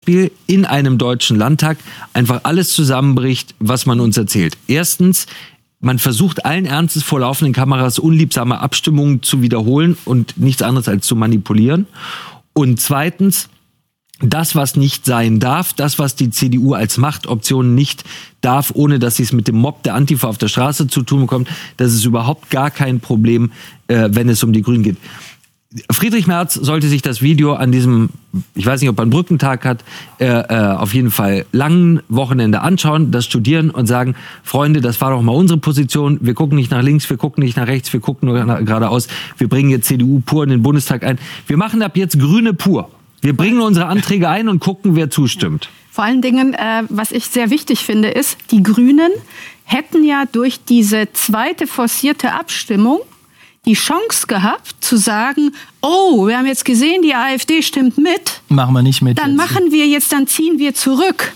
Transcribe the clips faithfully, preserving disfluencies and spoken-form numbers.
Beispiel in einem deutschen Landtag einfach alles zusammenbricht, was man uns erzählt. Erstens, man versucht allen Ernstes vor laufenden Kameras unliebsame Abstimmungen zu wiederholen und nichts anderes als zu manipulieren. Und zweitens, das, was nicht sein darf, das, was die C D U als Machtoption nicht darf, ohne dass sie es mit dem Mob der Antifa auf der Straße zu tun bekommt, das ist überhaupt gar kein Problem, äh, wenn es um die Grünen geht. Friedrich Merz sollte sich das Video an diesem, ich weiß nicht, ob er einen Brückentag hat, äh, äh, auf jeden Fall langen Wochenende anschauen, das studieren und sagen, Freunde, das war doch mal unsere Position, wir gucken nicht nach links, wir gucken nicht nach rechts, wir gucken nur nach, geradeaus, wir bringen jetzt C D U pur in den Bundestag ein. Wir machen ab jetzt Grüne pur. Wir bringen unsere Anträge ein und gucken, wer zustimmt. Vor allen Dingen, äh, was ich sehr wichtig finde, ist, die Grünen hätten ja durch diese zweite forcierte Abstimmung die Chance gehabt, zu sagen, oh, wir haben jetzt gesehen, die AfD stimmt mit. Machen wir nicht mit. Dann jetzt. machen wir jetzt, dann ziehen wir zurück.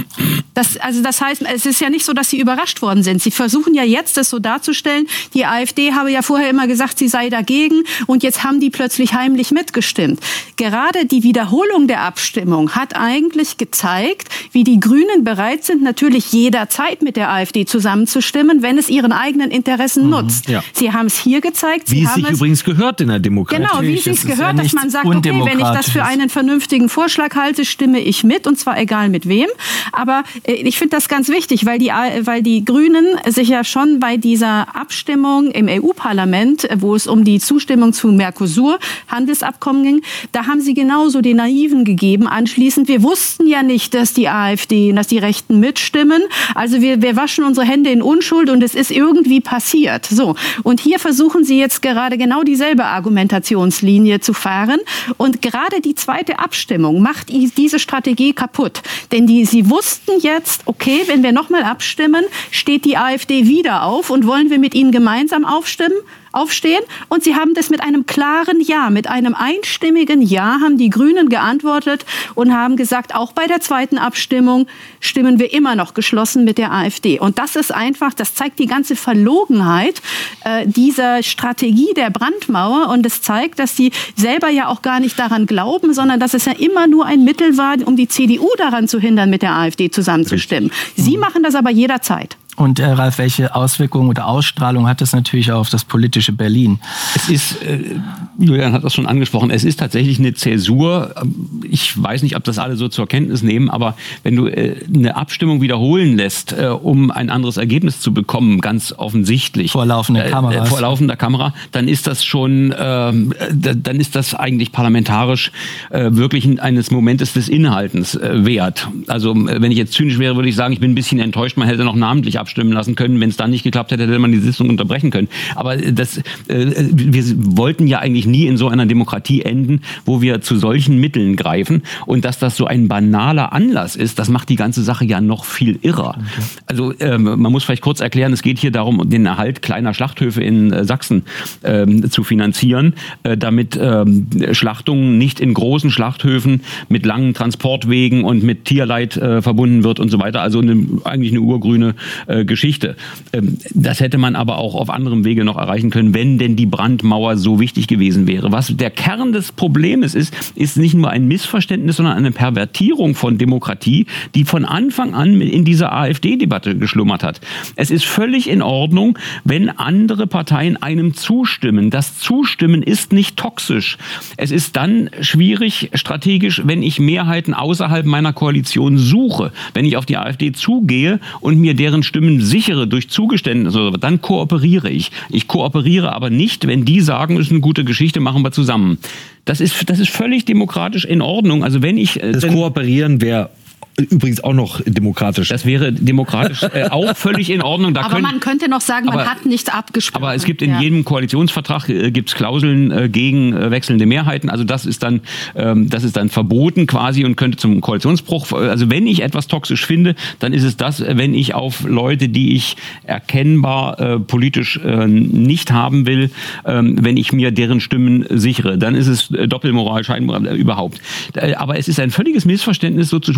Das, also das heißt, es ist ja nicht so, dass sie überrascht worden sind. Sie versuchen ja jetzt, das so darzustellen, die AfD habe ja vorher immer gesagt, sie sei dagegen und jetzt haben die plötzlich heimlich mitgestimmt. Gerade die Wiederholung der Abstimmung hat eigentlich gezeigt, wie die Grünen bereit sind, natürlich jederzeit mit der AfD zusammenzustimmen, wenn es ihren eigenen Interessen mhm, nutzt. Ja. Sie haben es hier gezeigt. Sie wie haben es sich es, übrigens gehört in der Demokratie. Genau, wie es sich gehört, ja dass man sagt, okay, wenn ich das für einen vernünftigen Vorschlag halte, stimme ich mit, und zwar egal mit wem. Aber äh, ich finde das ganz wichtig, weil die, weil die Grünen sich ja schon bei dieser Abstimmung im E U-Parlament, wo es um die Zustimmung zu Mercosur-Handelsabkommen ging, da haben sie genauso den Naiven gegeben. Anschließend, wir wussten ja nicht, dass die AfD, dass die Rechten mitstimmen. Also wir, wir waschen unsere Hände in Unschuld und es ist irgendwie passiert. So. Und hier versuchen sie jetzt gerade genau dieselbe Argumentationslinie zu fahren. Und gerade die zweite Abstimmung macht diese Strategie kaputt. Denn die, sie wussten jetzt, okay, wenn wir nochmal abstimmen, steht die AfD wieder auf und wollen wir mit ihnen gemeinsam aufstimmen? aufstehen. Und sie haben das mit einem klaren Ja, mit einem einstimmigen Ja haben die Grünen geantwortet und haben gesagt, auch bei der zweiten Abstimmung stimmen wir immer noch geschlossen mit der AfD. Und das ist einfach, das zeigt die ganze Verlogenheit äh, dieser Strategie der Brandmauer. Und es zeigt, dass sie selber ja auch gar nicht daran glauben, sondern dass es ja immer nur ein Mittel war, um die C D U daran zu hindern, mit der AfD zusammenzustimmen. Sie machen das aber jederzeit. Und äh, Ralf, welche Auswirkungen oder Ausstrahlung hat das natürlich auch auf das politische Berlin? Es ist, äh, Julian hat das schon angesprochen, es ist tatsächlich eine Zäsur. Ich weiß nicht, ob das alle so zur Kenntnis nehmen, aber wenn du äh, eine Abstimmung wiederholen lässt, äh, um ein anderes Ergebnis zu bekommen, ganz offensichtlich. Vor laufender Kamera. Äh, vor laufender Kamera, dann ist das schon, äh, dann ist das eigentlich parlamentarisch äh, wirklich eines Momentes des Inhaltens äh, wert. Also wenn ich jetzt zynisch wäre, würde ich sagen, ich bin ein bisschen enttäuscht, man hätte noch namentlich abstimmen lassen können. Wenn es dann nicht geklappt hätte, hätte man die Sitzung unterbrechen können. Aber das, äh, wir wollten ja eigentlich nie in so einer Demokratie enden, wo wir zu solchen Mitteln greifen. Und dass das so ein banaler Anlass ist, das macht die ganze Sache ja noch viel irrer. Okay. Also ähm, man muss vielleicht kurz erklären, es geht hier darum, den Erhalt kleiner Schlachthöfe in äh, Sachsen ähm, zu finanzieren, äh, damit ähm, Schlachtungen nicht in großen Schlachthöfen mit langen Transportwegen und mit Tierleid äh, verbunden wird und so weiter. Also eine, eigentlich eine urgrüne äh, Geschichte. Ähm, das hätte man aber auch auf anderem Wege noch erreichen können, wenn denn die Brandmauer so wichtig gewesen wäre. Was der Kern des Problems ist, ist nicht nur ein Missverständnis, sondern eine Pervertierung von Demokratie, die von Anfang an in dieser AfD-Debatte geschlummert hat. Es ist völlig in Ordnung, wenn andere Parteien einem zustimmen. Das Zustimmen ist nicht toxisch. Es ist dann schwierig strategisch, wenn ich Mehrheiten außerhalb meiner Koalition suche. Wenn ich auf die AfD zugehe und mir deren Stimmen sichere durch Zugeständnisse, dann kooperiere ich. Ich kooperiere aber nicht, wenn die sagen, es ist eine gute Geschichte, machen wir zusammen. Das ist, das ist völlig demokratisch in Ordnung. Also wenn ich... Das wenn, Kooperieren wäre übrigens auch noch demokratisch. Das wäre demokratisch äh, auch völlig in Ordnung. Da aber können, man könnte noch sagen, aber, man hat nichts abgesprochen. Aber es gibt in ja. jedem Koalitionsvertrag äh, gibt's Klauseln äh, gegen äh, wechselnde Mehrheiten. Also das ist dann ähm, das ist dann verboten quasi und könnte zum Koalitionsbruch. Also wenn ich etwas toxisch finde, dann ist es das, wenn ich auf Leute, die ich erkennbar äh, politisch äh, nicht haben will, äh, wenn ich mir deren Stimmen sichere, dann ist es äh, Doppelmoral, Scheinmoral äh, überhaupt. Äh, aber es ist ein völliges Missverständnis, so zu tun, als würde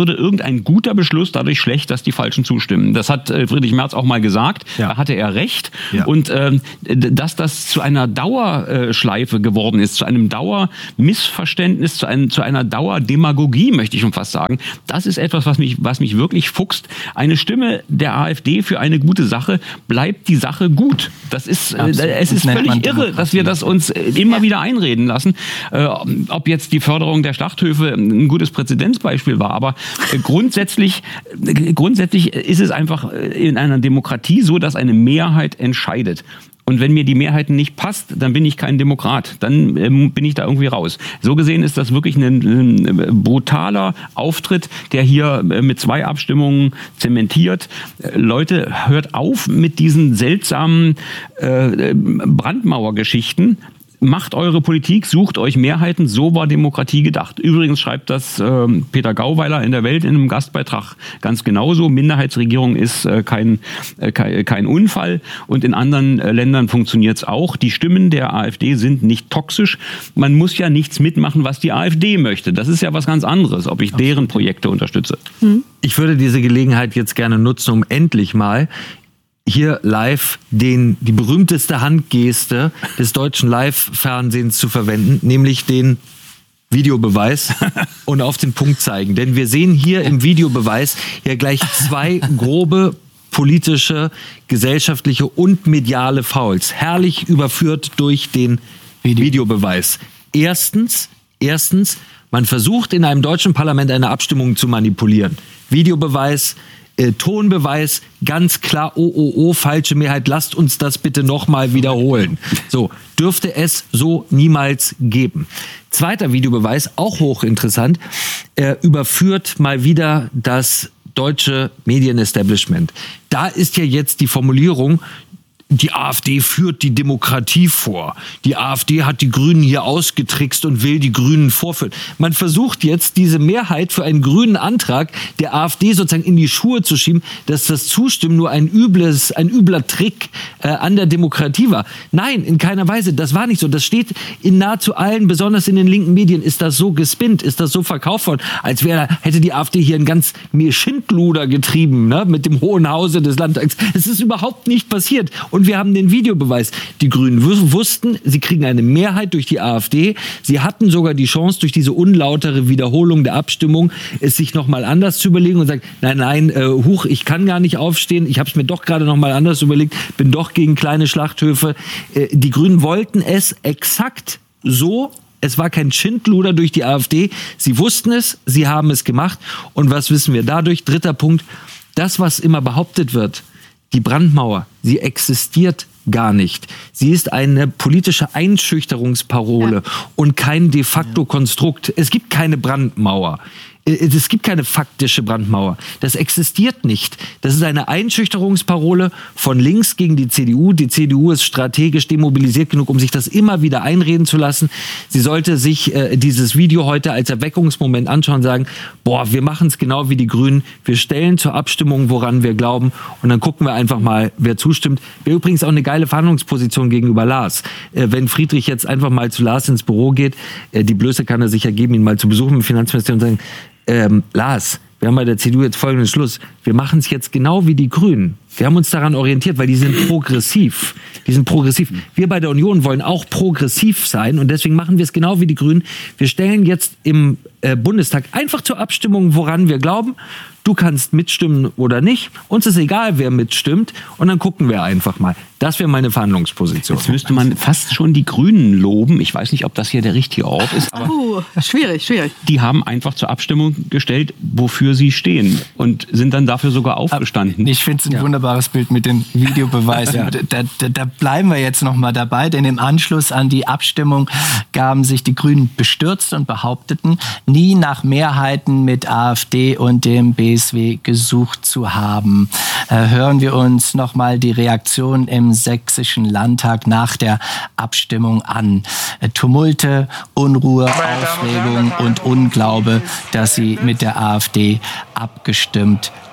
würde irgendein guter Beschluss dadurch schlecht, dass die Falschen zustimmen. Das hat äh, Friedrich Merz auch mal gesagt. Ja. Da hatte er recht. Ja. Und ähm, dass das zu einer Dauerschleife geworden ist, zu einem Dauermissverständnis, zu, einem, zu einer Dauerdemagogie, möchte ich schon fast sagen, das ist etwas, was mich, was mich wirklich fuchst. Eine Stimme der AfD für eine gute Sache, bleibt die Sache gut. Das ist, äh, es ist völlig irre, dass wir das uns immer wieder einreden lassen. Äh, ob jetzt die Förderung der Schlachthöfe ein gutes Präzedenzbeispiel war, aber äh, grundsätzlich, äh, grundsätzlich ist es einfach in einer Demokratie so, dass eine Mehrheit entscheidet. Und wenn mir die Mehrheit nicht passt, dann bin ich kein Demokrat. Dann ähm, bin ich da irgendwie raus. So gesehen ist das wirklich ein, ein brutaler Auftritt, der hier äh, mit zwei Abstimmungen zementiert. Äh, Leute, hört auf mit diesen seltsamen äh, Brandmauergeschichten. Macht eure Politik, sucht euch Mehrheiten, so war Demokratie gedacht. Übrigens schreibt das äh, Peter Gauweiler in der Welt in einem Gastbeitrag ganz genauso. Minderheitsregierung ist äh, kein, äh, kein Unfall und in anderen äh, Ländern funktioniert es auch. Die Stimmen der AfD sind nicht toxisch. Man muss ja nichts mitmachen, was die AfD möchte. Das ist ja was ganz anderes, ob ich deren Projekte unterstütze. Ich würde diese Gelegenheit jetzt gerne nutzen, um endlich mal hier live den, die berühmteste Handgeste des deutschen Live-Fernsehens zu verwenden, nämlich den Videobeweis und auf den Punkt zeigen. Denn wir sehen hier im Videobeweis ja gleich zwei grobe politische, gesellschaftliche und mediale Fouls. Herrlich überführt durch den Video. Videobeweis. Erstens, erstens, man versucht in einem deutschen Parlament eine Abstimmung zu manipulieren. Videobeweis, Äh, Tonbeweis, ganz klar, oh, oh, oh, falsche Mehrheit, lasst uns das bitte nochmal wiederholen. So, dürfte es so niemals geben. Zweiter Videobeweis, auch hochinteressant, äh, überführt mal wieder das deutsche Medienestablishment. Da ist ja jetzt die Formulierung, die AfD führt die Demokratie vor. Die AfD hat die Grünen hier ausgetrickst und will die Grünen vorführen. Man versucht jetzt, diese Mehrheit für einen grünen Antrag der AfD sozusagen in die Schuhe zu schieben, dass das Zustimmen nur ein übles, ein übler Trick äh, an der Demokratie war. Nein, in keiner Weise. Das war nicht so. Das steht in nahezu allen, besonders in den linken Medien, ist das so gespinnt, ist das so verkauft worden, als wäre, hätte die AfD hier ein ganz Schindluder getrieben, ne, mit dem Hohen Hause des Landtags. Es ist überhaupt nicht passiert. Und Und wir haben den Videobeweis. Die Grünen wussten, sie kriegen eine Mehrheit durch die AfD. Sie hatten sogar die Chance, durch diese unlautere Wiederholung der Abstimmung, es sich nochmal anders zu überlegen und sagen, nein, nein, äh, huch, ich kann gar nicht aufstehen. Ich habe es mir doch gerade nochmal anders überlegt. Bin doch gegen kleine Schlachthöfe. Äh, die Grünen wollten es exakt so. Es war kein Schindluder durch die AfD. Sie wussten es, sie haben es gemacht. Und was wissen wir dadurch? Dritter Punkt. Das, was immer behauptet wird, die Brandmauer, sie existiert gar nicht. Sie ist eine politische Einschüchterungsparole ja. und kein de facto Konstrukt. Es gibt keine Brandmauer. Es gibt keine faktische Brandmauer. Das existiert nicht. Das ist eine Einschüchterungsparole von links gegen die C D U. Die C D U ist strategisch demobilisiert genug, um sich das immer wieder einreden zu lassen. Sie sollte sich äh, dieses Video heute als Erweckungsmoment anschauen und sagen, boah, wir machen es genau wie die Grünen. Wir stellen zur Abstimmung, woran wir glauben. Und dann gucken wir einfach mal, wer zustimmt. Wäre übrigens auch eine geile Verhandlungsposition gegenüber Lars. Äh, wenn Friedrich jetzt einfach mal zu Lars ins Büro geht, äh, die Blöße kann er sich ja geben, ihn mal zu besuchen im Finanzministerium und sagen, Ähm, Lars, wir haben bei der C D U jetzt folgenden Schluss. Wir machen es jetzt genau wie die Grünen. Wir haben uns daran orientiert, weil die sind progressiv. Die sind progressiv. Wir bei der Union wollen auch progressiv sein und deswegen machen wir es genau wie die Grünen. Wir stellen jetzt im äh, Bundestag einfach zur Abstimmung, woran wir glauben. Du kannst mitstimmen oder nicht. Uns ist egal, wer mitstimmt. Und dann gucken wir einfach mal. Das wäre meine Verhandlungsposition. Jetzt müsste man fast schon die Grünen loben. Ich weiß nicht, ob das hier der richtige Ort ist. Aber uh, schwierig, schwierig. Die haben einfach zur Abstimmung gestellt, wofür sie stehen. Und sind dann dafür sogar aufgestanden. Ich finde es ein ja. wunderbares Bild mit dem Videobeweis. ja. da, da, da bleiben wir jetzt noch mal dabei. Denn im Anschluss an die Abstimmung gaben sich die Grünen bestürzt und behaupteten, nie nach Mehrheiten mit AfD und dem B S W gesucht zu haben. Äh, hören wir uns noch mal die Reaktion im Sächsischen Landtag nach der Abstimmung an. Äh, Tumulte, Unruhe, Aufregung und Unglaube, dass sie mit der AfD abgestimmt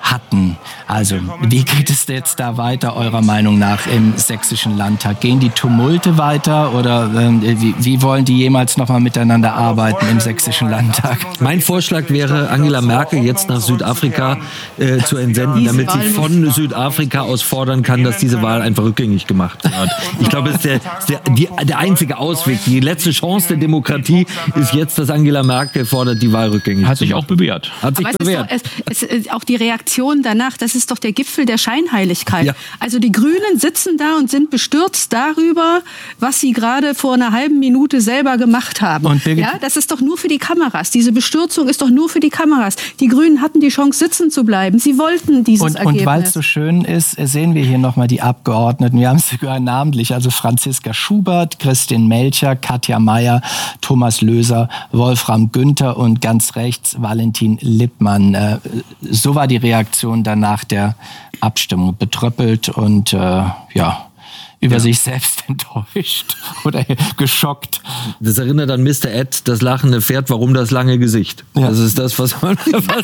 hatten. Also, wie geht es jetzt da weiter, eurer Meinung nach, im Sächsischen Landtag? Gehen die Tumulte weiter oder ähm, wie, wie wollen die jemals nochmal miteinander arbeiten im Sächsischen Landtag? Mein Vorschlag wäre, Angela Merkel jetzt nach Südafrika äh, zu entsenden, damit sie von Südafrika aus fordern kann, dass diese Wahl einfach rückgängig gemacht wird. Ich glaube, das ist, der, ist der, die, der einzige Ausweg. Die letzte Chance der Demokratie ist jetzt, dass Angela Merkel fordert, die Wahl rückgängig Hat zu sich machen. auch bewährt. Hat sich Aber bewährt. es ist doch, es, es, auch die Reaktion danach, das ist doch der Gipfel der Scheinheiligkeit. Ja. Also die Grünen sitzen da und sind bestürzt darüber, was sie gerade vor einer halben Minute selber gemacht haben. Und ja, das ist doch nur für die Kameras. Diese Bestürzung ist doch nur für die Kameras. Die Grünen hatten die Chance, sitzen zu bleiben. Sie wollten dieses und, Ergebnis. Und weil es so schön ist, sehen wir hier nochmal die Abgeordneten. Wir haben es sogar namentlich. Also Franziska Schubert, Christine Melcher, Katja Mayer, Thomas Löser, Wolfram Günther und ganz rechts Valentin Lippmann. Äh, so war die Reaktion dann nach der Abstimmung. Betröppelt und äh, ja... über ja. sich selbst enttäuscht oder geschockt. Das erinnert an Mister Ed, das lachende Pferd, warum das lange Gesicht? Ja. Das ist das, was man, was,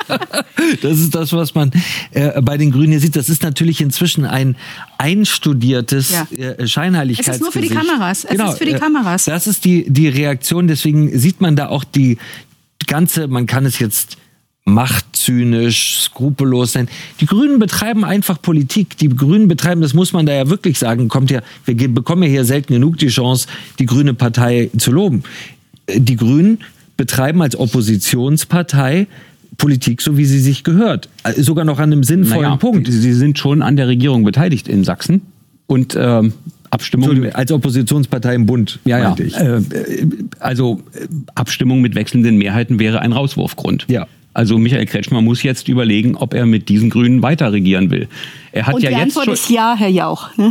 das ist das, was man äh, bei den Grünen hier sieht. Das ist natürlich inzwischen ein einstudiertes ja. äh, Scheinheiligkeitsgesicht. Es ist nur für die Kameras. Es genau, ist für die Kameras. Das ist die, die Reaktion. Deswegen sieht man da auch die ganze, man kann es jetzt machtzynisch, skrupellos sein. Die Grünen betreiben einfach Politik. Die Grünen betreiben, das muss man da ja wirklich sagen, kommt ja, wir bekommen ja hier selten genug die Chance, die Grüne Partei zu loben. Die Grünen betreiben als Oppositionspartei Politik, so wie sie sich gehört. Sogar noch an einem sinnvollen naja, Punkt. Sie sind schon an der Regierung beteiligt in Sachsen. Und ähm, Abstimmung als Oppositionspartei im Bund, ja, ja. Ich. Äh, also Abstimmung mit wechselnden Mehrheiten wäre ein Rauswurfgrund. Ja. Also Michael Kretschmer muss jetzt überlegen, ob er mit diesen Grünen weiter regieren will. Er hat Und ja die jetzt Antwort schon ist ja, Herr Jauch. Ne?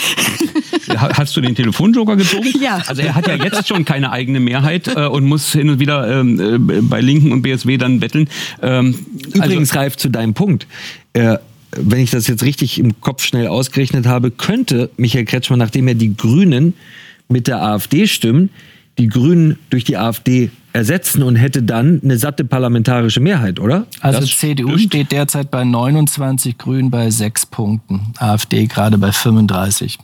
Ja. Hast du den Telefonjoker gezogen? Ja. Also er hat ja jetzt schon keine eigene Mehrheit äh, und muss hin und wieder ähm, äh, bei Linken und B S W dann betteln. Ähm, Übrigens, also, Ralf, zu deinem Punkt. Äh, wenn ich das jetzt richtig im Kopf schnell ausgerechnet habe, könnte Michael Kretschmer, nachdem er die Grünen mit der AfD stimmen, die Grünen durch die AfD ersetzen und hätte dann eine satte parlamentarische Mehrheit, oder? Also das C D U stimmt. steht derzeit bei neunundzwanzig, Grünen bei sechs Punkten, AfD gerade bei fünfunddreißig.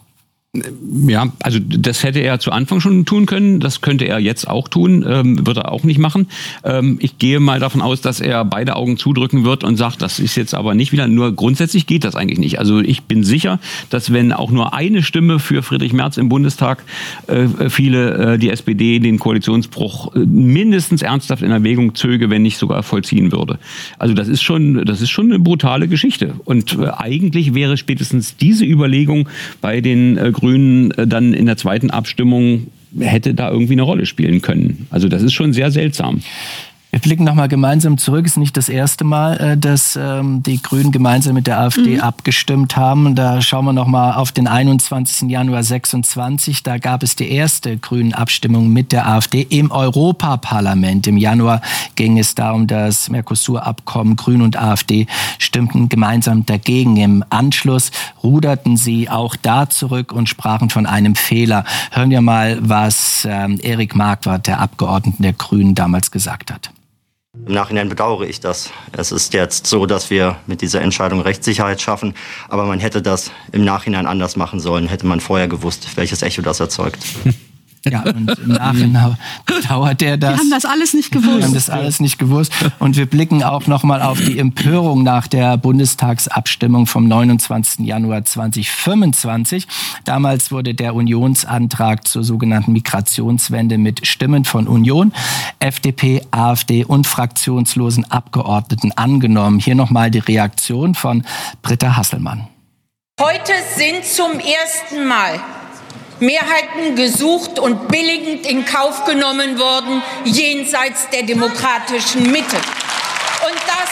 Ja, also das hätte er zu Anfang schon tun können, das könnte er jetzt auch tun, ähm, wird er auch nicht machen. Ähm, ich gehe mal davon aus, dass er beide Augen zudrücken wird und sagt, das ist jetzt aber nicht wieder, nur grundsätzlich geht das eigentlich nicht. Also ich bin sicher, dass wenn auch nur eine Stimme für Friedrich Merz im Bundestag äh, viele äh, die S P D den Koalitionsbruch äh, mindestens ernsthaft in Erwägung zöge, wenn nicht sogar vollziehen würde. Also das ist schon, das ist schon eine brutale Geschichte. Und äh, eigentlich wäre spätestens diese Überlegung bei den äh, Grünen dann in der zweiten Abstimmung hätte da irgendwie eine Rolle spielen können. Also das ist schon sehr seltsam. Wir blicken nochmal gemeinsam zurück. Es ist nicht das erste Mal, dass ähm, die Grünen gemeinsam mit der AfD mhm. abgestimmt haben. Da schauen wir nochmal auf den einundzwanzigsten Januar sechsundzwanzig. Da gab es die erste Grünen-Abstimmung mit der AfD im Europaparlament. Im Januar ging es da um das Mercosur-Abkommen. Grüne und AfD stimmten gemeinsam dagegen. Im Anschluss ruderten sie auch da zurück und sprachen von einem Fehler. Hören wir mal, was ähm, Erik Marquardt, der Abgeordnete der Grünen, damals gesagt hat. Im Nachhinein bedauere ich das. Es ist jetzt so, dass wir mit dieser Entscheidung Rechtssicherheit schaffen, aber man hätte das im Nachhinein anders machen sollen, hätte man vorher gewusst, welches Echo das erzeugt. Ja, und im Nachhinein bedauert er das. Wir haben das alles nicht gewusst. Wir haben das alles nicht gewusst. Und wir blicken auch nochmal auf die Empörung nach der Bundestagsabstimmung vom neunundzwanzigsten Januar zweitausendfünfundzwanzig. Damals wurde der Unionsantrag zur sogenannten Migrationswende mit Stimmen von Union, F D P, AfD und fraktionslosen Abgeordneten angenommen. Hier nochmal die Reaktion von Britta Hasselmann. Heute sind zum ersten Mal Mehrheiten gesucht und billigend in Kauf genommen worden, jenseits der demokratischen Mitte. Und das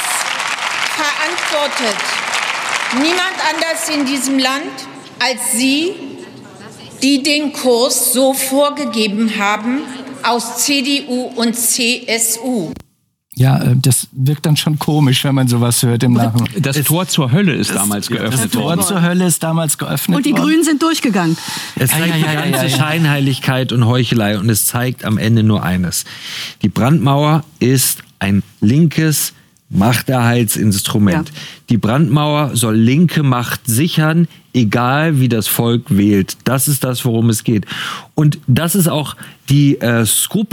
verantwortet niemand anders in diesem Land als Sie, die den Kurs so vorgegeben haben aus C D U und C S U. Ja, das wirkt dann schon komisch, wenn man sowas hört im Nachhinein. Das Tor zur Hölle ist damals geöffnet worden. Das Tor zur Hölle ist damals geöffnet Und die worden. Grünen sind durchgegangen. Es zeigt ja, ja, die ja, ganze ja, ja. Scheinheiligkeit und Heuchelei und es zeigt am Ende nur eines. Die Brandmauer ist ein linkes Machterhaltsinstrument. Ja. Die Brandmauer soll linke Macht sichern, egal wie das Volk wählt. Das ist das, worum es geht. Und das ist auch die äh,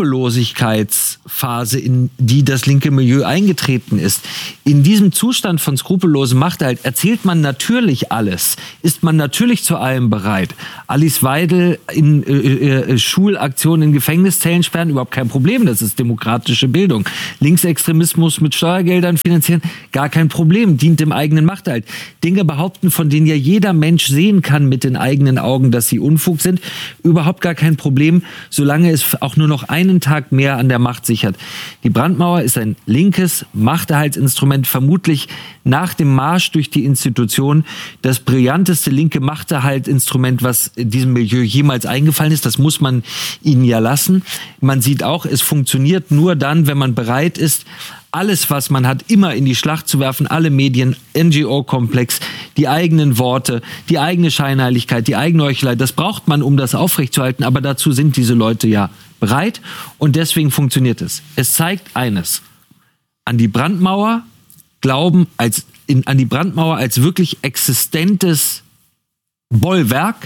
Skrupellosigkeitsphase, in die das linke Milieu eingetreten ist. In diesem Zustand von skrupellosem Machterhalt erzählt man natürlich alles, ist man natürlich zu allem bereit. Alice Weidel in äh, äh, Schulaktionen in Gefängniszellen sperren, überhaupt kein Problem, das ist demokratische Bildung. Linksextremismus mit Steuergeldern finanzieren, gar kein Problem, dient dem eigenen Machterhalt. Dinge behaupten, von denen ja jeder Mensch sehen kann mit den eigenen Augen, dass sie Unfug sind, überhaupt gar kein Problem, solange es auch nur noch einen Tag mehr an der Macht sichert. Die Brandmauer ist ein linkes Machterhaltsinstrument, vermutlich nach dem Marsch durch die Institution das brillanteste linke Machterhaltsinstrument, was diesem Milieu jemals eingefallen ist. Das muss man ihnen ja lassen. Man sieht auch, es funktioniert nur dann, wenn man bereit ist, alles, was man hat, immer in die Schlacht zu werfen, alle Medien, N G O-Komplex, die eigenen Worte, die eigene Scheinheiligkeit, die eigene Heuchelei, das braucht man, um das aufrechtzuerhalten, aber dazu sind diese Leute ja bereit und deswegen funktioniert es. Es zeigt eines, an die Brandmauer glauben, als, in, an die Brandmauer als wirklich existentes Bollwerk,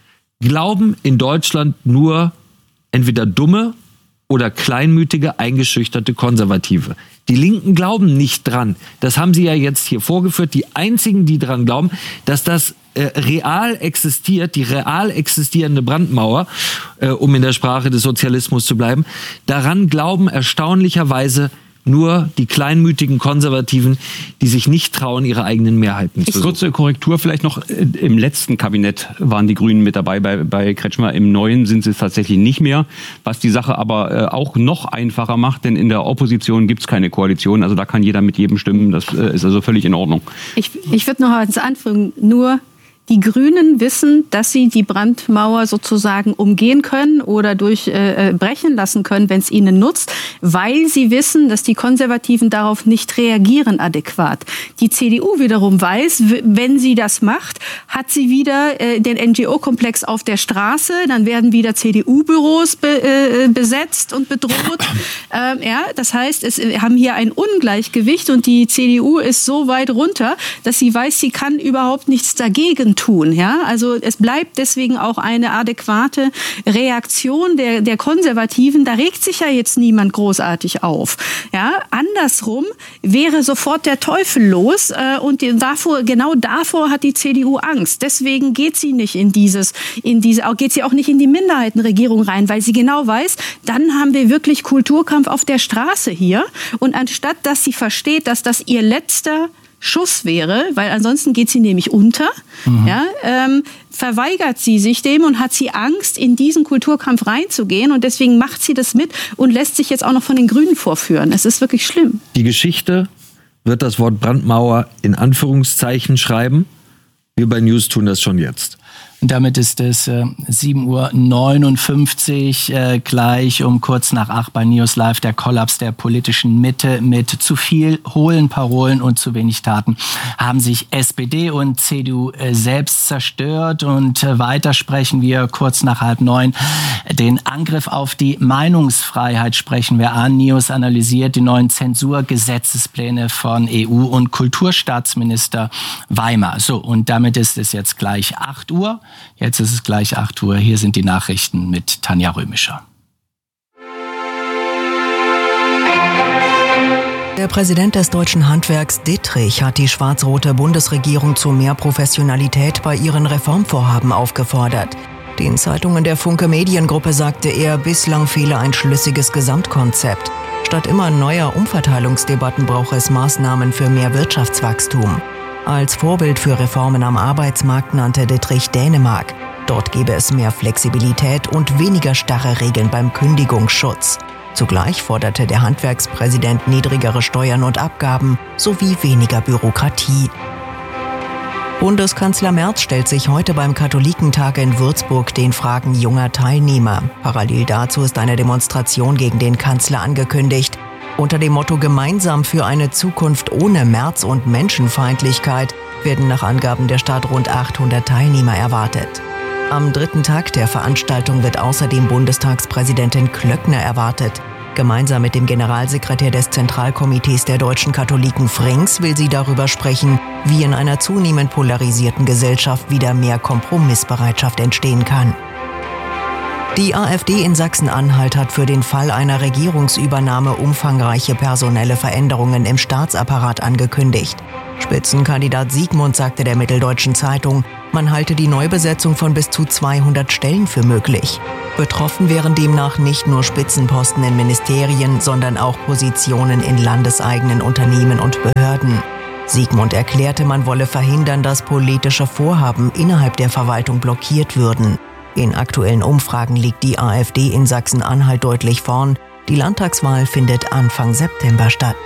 glauben in Deutschland nur entweder dumme oder kleinmütige, eingeschüchterte Konservative. Die Linken glauben nicht dran. Das haben sie ja jetzt hier vorgeführt. Die einzigen, die dran glauben, dass das äh, real existiert, die real existierende Brandmauer, äh, um in der Sprache des Sozialismus zu bleiben, daran glauben erstaunlicherweise nur die kleinmütigen Konservativen, die sich nicht trauen, ihre eigenen Mehrheiten zu suchen. Kurze Korrektur vielleicht noch. Im letzten Kabinett waren die Grünen mit dabei, bei, bei Kretschmer. Im neuen sind sie es tatsächlich nicht mehr, was die Sache aber äh, auch noch einfacher macht, denn in der Opposition gibt es keine Koalition. Also da kann jeder mit jedem stimmen. Das äh, ist also völlig in Ordnung. Ich, ich würde noch als Anführung nur... Die Grünen wissen, dass sie die Brandmauer sozusagen umgehen können oder durchbrechen äh, lassen können, wenn es ihnen nutzt, weil sie wissen, dass die Konservativen darauf nicht reagieren adäquat. Die C D U wiederum weiß, wenn sie das macht, hat sie wieder äh, den N G O-Komplex auf der Straße, dann werden wieder C D U-Büros be, äh, besetzt und bedroht. Ähm, ja, das heißt, es, wir haben hier ein Ungleichgewicht und die C D U ist so weit runter, dass sie weiß, sie kann überhaupt nichts dagegen tun. Ja? Also es bleibt deswegen auch eine adäquate Reaktion der, der Konservativen. Da regt sich ja jetzt niemand großartig auf. Ja? Andersrum wäre sofort der Teufel los äh, und davor, genau davor hat die C D U Angst. Deswegen geht sie nicht in dieses, in diese, geht sie auch nicht in die Minderheitenregierung rein, weil sie genau weiß, dann haben wir wirklich Kulturkampf auf der Straße hier. Und anstatt, dass sie versteht, dass das ihr letzter Schuss wäre, weil ansonsten geht sie nämlich unter, mhm. ja, ähm, verweigert sie sich dem und hat sie Angst, in diesen Kulturkampf reinzugehen und deswegen macht sie das mit und lässt sich jetzt auch noch von den Grünen vorführen. Es ist wirklich schlimm. Die Geschichte wird das Wort Brandmauer in Anführungszeichen schreiben. Wir bei News tun das schon jetzt. Und damit ist es äh, sieben Uhr neunundfünfzig, äh, gleich um kurz nach acht bei News Live, der Kollaps der politischen Mitte mit zu viel hohlen Parolen und zu wenig Taten haben sich S P D und C D U äh, selbst zerstört. Und äh, weiter sprechen wir kurz nach halb neun. Den Angriff auf die Meinungsfreiheit sprechen wir an. News analysiert die neuen Zensurgesetzespläne von E U- und Kulturstaatsminister Weimar. So, und damit ist es jetzt gleich acht Uhr. Jetzt ist es gleich acht Uhr. Hier sind die Nachrichten mit Tanja Römischer. Der Präsident des Deutschen Handwerks Dittrich hat die schwarz-rote Bundesregierung zu mehr Professionalität bei ihren Reformvorhaben aufgefordert. Den Zeitungen der Funke Mediengruppe sagte er, bislang fehle ein schlüssiges Gesamtkonzept. Statt immer neuer Umverteilungsdebatten brauche es Maßnahmen für mehr Wirtschaftswachstum. Als Vorbild für Reformen am Arbeitsmarkt nannte Dittrich Dänemark. Dort gebe es mehr Flexibilität und weniger starre Regeln beim Kündigungsschutz. Zugleich forderte der Handwerkspräsident niedrigere Steuern und Abgaben sowie weniger Bürokratie. Bundeskanzler Merz stellt sich heute beim Katholikentag in Würzburg den Fragen junger Teilnehmer. Parallel dazu ist eine Demonstration gegen den Kanzler angekündigt. Unter dem Motto Gemeinsam für eine Zukunft ohne Merz und Menschenfeindlichkeit werden nach Angaben der Stadt rund achthundert Teilnehmer erwartet. Am dritten Tag der Veranstaltung wird außerdem Bundestagspräsidentin Klöckner erwartet. Gemeinsam mit dem Generalsekretär des Zentralkomitees der deutschen Katholiken Frings will sie darüber sprechen, wie in einer zunehmend polarisierten Gesellschaft wieder mehr Kompromissbereitschaft entstehen kann. Die AfD in Sachsen-Anhalt hat für den Fall einer Regierungsübernahme umfangreiche personelle Veränderungen im Staatsapparat angekündigt. Spitzenkandidat Siegmund sagte der Mitteldeutschen Zeitung, man halte die Neubesetzung von bis zu zweihundert Stellen für möglich. Betroffen wären demnach nicht nur Spitzenposten in Ministerien, sondern auch Positionen in landeseigenen Unternehmen und Behörden. Siegmund erklärte, man wolle verhindern, dass politische Vorhaben innerhalb der Verwaltung blockiert würden. In aktuellen Umfragen liegt die AfD in Sachsen-Anhalt deutlich vorn. Die Landtagswahl findet Anfang September statt.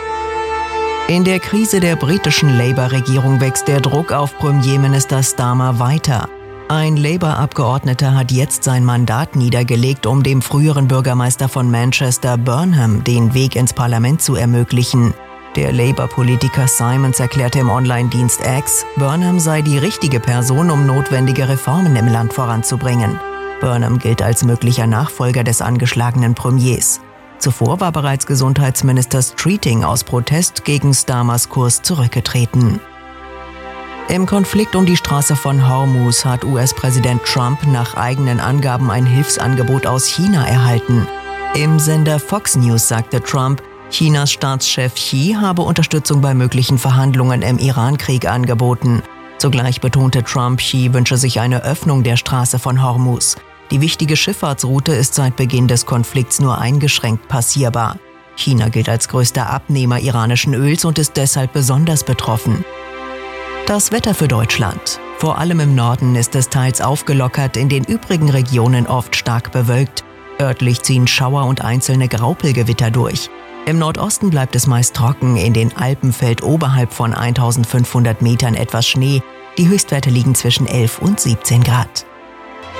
In der Krise der britischen Labour-Regierung wächst der Druck auf Premierminister Starmer weiter. Ein Labour-Abgeordneter hat jetzt sein Mandat niedergelegt, um dem früheren Bürgermeister von Manchester, Burnham, den Weg ins Parlament zu ermöglichen. Der Labour-Politiker Simons erklärte im Online-Dienst X, Burnham sei die richtige Person, um notwendige Reformen im Land voranzubringen. Burnham gilt als möglicher Nachfolger des angeschlagenen Premiers. Zuvor war bereits Gesundheitsminister Streeting aus Protest gegen Starmers Kurs zurückgetreten. Im Konflikt um die Straße von Hormuz hat U S-Präsident Trump nach eigenen Angaben ein Hilfsangebot aus China erhalten. Im Sender Fox News sagte Trump, Chinas Staatschef Xi habe Unterstützung bei möglichen Verhandlungen im Iran-Krieg angeboten. Zugleich betonte Trump, Xi wünsche sich eine Öffnung der Straße von Hormuz. Die wichtige Schifffahrtsroute ist seit Beginn des Konflikts nur eingeschränkt passierbar. China gilt als größter Abnehmer iranischen Öls und ist deshalb besonders betroffen. Das Wetter für Deutschland. Vor allem im Norden ist es teils aufgelockert, in den übrigen Regionen oft stark bewölkt. Örtlich ziehen Schauer und einzelne Graupelgewitter durch. Im Nordosten bleibt es meist trocken, in den Alpen fällt oberhalb von eintausendfünfhundert Metern etwas Schnee. Die Höchstwerte liegen zwischen elf und siebzehn Grad.